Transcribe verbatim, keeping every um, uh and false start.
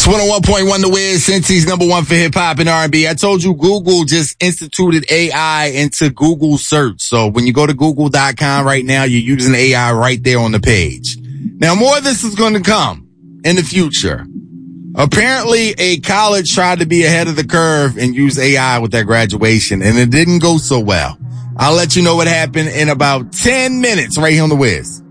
one oh one point one The Wiz, Cincy's number one for hip hop and R and B. I told you Google just instituted A I into Google search. So when you go to google dot com right now, you're using A I right there on the page. Now more of this is going to come in the future. Apparently a college tried to be ahead of the curve and use A I with their graduation, and it didn't go so well. I'll let you know what happened in about ten minutes right here on The Wiz.